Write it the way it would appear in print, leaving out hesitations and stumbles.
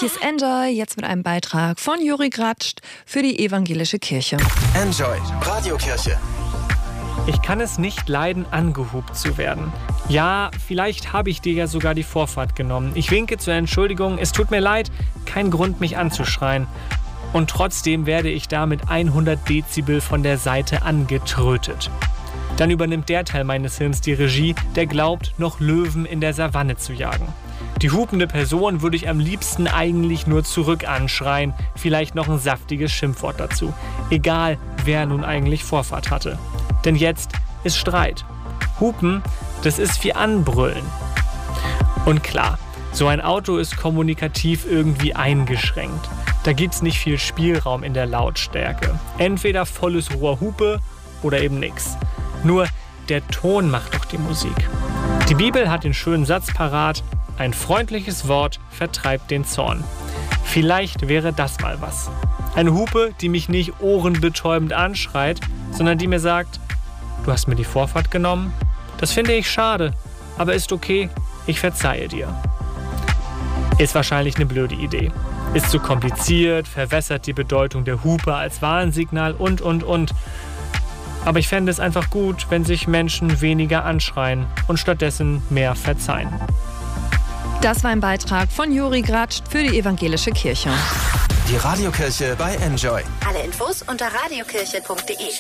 Hier ist Enjoy, jetzt mit einem Beitrag von Juri Gratscht für die Evangelische Kirche. Enjoy, Radiokirche. Ich kann es nicht leiden, angehupt zu werden. Ja, vielleicht habe ich dir ja sogar die Vorfahrt genommen. Ich winke zur Entschuldigung, es tut mir leid, kein Grund, mich anzuschreien. Und trotzdem werde ich da mit 100 Dezibel von der Seite angetrötet. Dann übernimmt der Teil meines Hirns die Regie, der glaubt, noch Löwen in der Savanne zu jagen. Die hupende Person würde ich am liebsten eigentlich nur zurück anschreien, vielleicht noch ein saftiges Schimpfwort dazu. Egal, wer nun eigentlich Vorfahrt hatte. Denn jetzt ist Streit. Hupen, das ist wie Anbrüllen. Und klar, so ein Auto ist kommunikativ irgendwie eingeschränkt. Da gibt's nicht viel Spielraum in der Lautstärke. Entweder volles Rohr Hupe oder eben nix. Nur der Ton macht doch die Musik. Die Bibel hat den schönen Satz parat: Ein freundliches Wort vertreibt den Zorn. Vielleicht wäre das mal was. Eine Hupe, die mich nicht ohrenbetäubend anschreit, sondern die mir sagt: Du hast mir die Vorfahrt genommen? Das finde ich schade, aber ist okay, ich verzeihe dir. Ist wahrscheinlich eine blöde Idee. Ist zu kompliziert, verwässert die Bedeutung der Hupe als Warnsignal und. Aber ich fände es einfach gut, wenn sich Menschen weniger anschreien und stattdessen mehr verzeihen. Das war ein Beitrag von Juri Gratscht für die Evangelische Kirche. Die Radiokirche bei Enjoy. Alle Infos unter radiokirche.de.